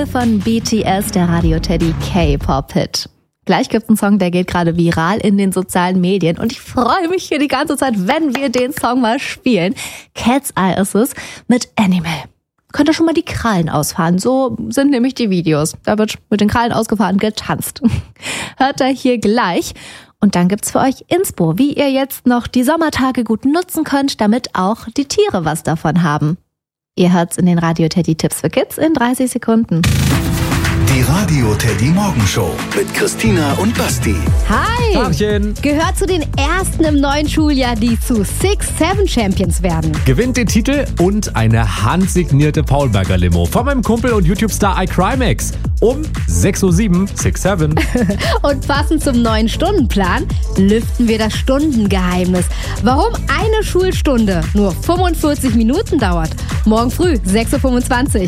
Animal von BTS, der Radio Teddy K-Pop-Hit. Gleich gibt's einen Song, der geht gerade viral in den sozialen Medien und ich freue mich hier die ganze Zeit, wenn wir den Song mal spielen. Cat's Eye ist es mit Animal. Könnt ihr schon mal die Krallen ausfahren? So sind nämlich die Videos. Da wird mit den Krallen ausgefahren getanzt. Hört ihr hier gleich. Und dann gibt's für euch Inspo, wie ihr jetzt noch die Sommertage gut nutzen könnt, damit auch die Tiere was davon haben. Ihr hört's in den Radio Teddy Tipps für Kids in 30 Sekunden. Die Radio Teddy Morgenshow mit Christina und Basti. Hi! Tagchen. Gehört zu den ersten im neuen Schuljahr, die zu 6-7 Champions werden. Gewinnt den Titel und eine handsignierte Paulberger Limo von meinem Kumpel und YouTube-Star iCrimex um 6:07 Uhr, 6-7. Und passend zum neuen Stundenplan lüften wir das Stundengeheimnis. Warum eine Schulstunde nur 45 Minuten dauert. Morgen früh, 6:25 Uhr.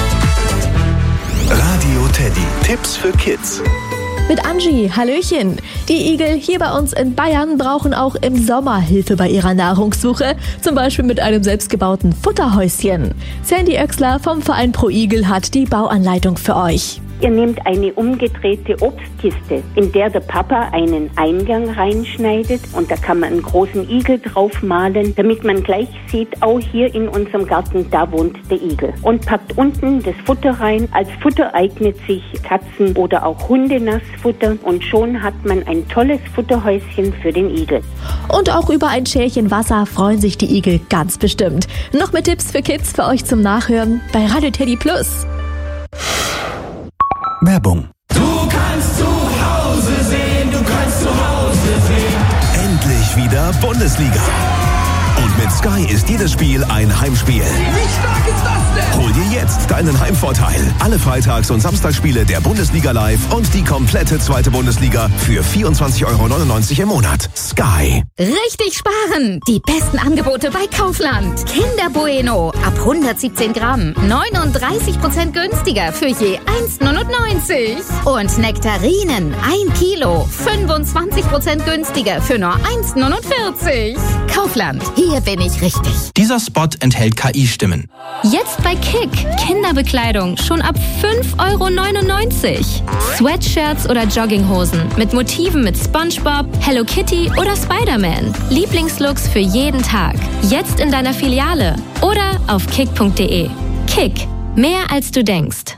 Radio Teddy. Tipps für Kids. Mit Angie, Hallöchen. Die Igel hier bei uns in Bayern brauchen auch im Sommer Hilfe bei ihrer Nahrungssuche. Zum Beispiel mit einem selbstgebauten Futterhäuschen. Sandy Oechsler vom Verein Pro Igel hat die Bauanleitung für euch. Ihr nehmt eine umgedrehte Obstkiste, in der der Papa einen Eingang reinschneidet und da kann man einen großen Igel drauf malen, damit man gleich sieht, auch hier in unserem Garten, da wohnt der Igel. Und packt unten das Futter rein. Als Futter eignet sich Katzen- oder auch Hundenassfutter und schon hat man ein tolles Futterhäuschen für den Igel. Und auch über ein Schälchen Wasser freuen sich die Igel ganz bestimmt. Noch mehr Tipps für Kids für euch zum Nachhören bei Radio Teddy Plus. Werbung. Du kannst zu Hause sehen, du kannst zu Hause sehen. Endlich wieder Bundesliga. Und mit Sky ist jedes Spiel ein Heimspiel. Wie stark ist das denn? Hol dir jetzt deinen Heimvorteil. Alle Freitags- und Samstagsspiele der Bundesliga live und die komplette zweite Bundesliga für 24,99 € im Monat. Sky. Richtig sparen! Die besten Angebote bei Kaufland. Kinder Bueno ab 117 Gramm. 39% günstiger für je 1,99 €. Und Nektarinen 1 Kilo. 25% günstiger für nur 1,49 €. Kaufland. Hier bin ich richtig. Dieser Spot enthält KI-Stimmen. Jetzt bei Kick. Kinderbekleidung schon ab 5,99 €. Sweatshirts oder Jogginghosen mit Motiven mit SpongeBob, Hello Kitty oder Spider-Man. Lieblingslooks für jeden Tag. Jetzt in deiner Filiale oder auf kick.de. Kick. Mehr als du denkst.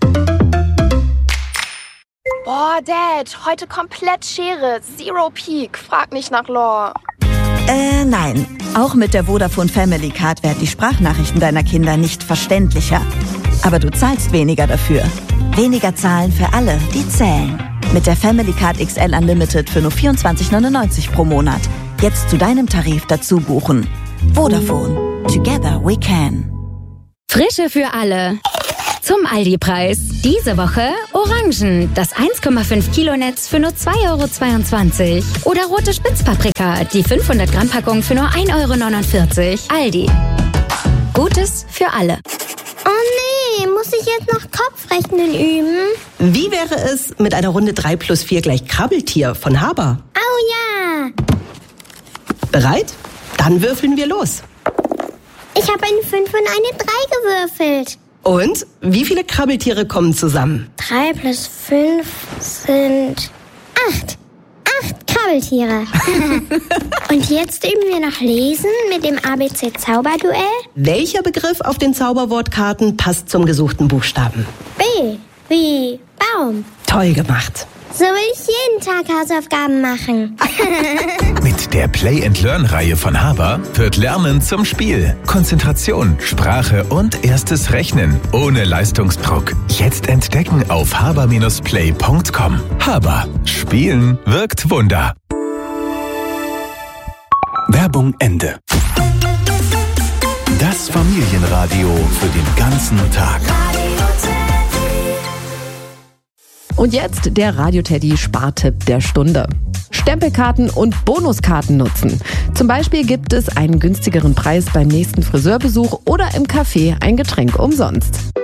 Boah, Dad, heute komplett Schere. Zero Peak. Frag nicht nach Lore. Nein. Auch mit der Vodafone Family Card werden die Sprachnachrichten deiner Kinder nicht verständlicher. Aber du zahlst weniger dafür. Weniger zahlen für alle, die zählen. Mit der Family Card XL Unlimited für nur 24,99 € pro Monat. Jetzt zu deinem Tarif dazu buchen. Vodafone. Together we can. Frische für alle. Zum Aldi-Preis. Diese Woche Orangen, das 1,5 Kilo Netz für nur 2,22 €. Oder rote Spitzpaprika, die 500 Gramm Packung für nur 1,49 €. Aldi. Gutes für alle. Oh nee, muss ich jetzt noch Kopfrechnen üben? Wie wäre es mit einer Runde 3 + 4 = Krabbeltier von Haber? Oh ja! Bereit? Dann würfeln wir los. Ich habe eine 5 und eine 3 gewürfelt. Und wie viele Krabbeltiere kommen zusammen? 3 + 5 sind 8. 8 Krabbeltiere. Und jetzt üben wir noch Lesen mit dem ABC-Zauberduell. Welcher Begriff auf den Zauberwortkarten passt zum gesuchten Buchstaben? B wie Baum. Toll gemacht. So will ich jeden Tag Hausaufgaben machen. Mit der Play-and-Learn-Reihe von Haber wird Lernen zum Spiel. Konzentration, Sprache und erstes Rechnen. Ohne Leistungsdruck. Jetzt entdecken auf haber-play.com. Haber. Spielen wirkt Wunder. Werbung Ende. Das Familienradio für den ganzen Tag. Und jetzt der Radio Teddy Spartipp der Stunde. Stempelkarten und Bonuskarten nutzen. Zum Beispiel gibt es einen günstigeren Preis beim nächsten Friseurbesuch oder im Café ein Getränk umsonst.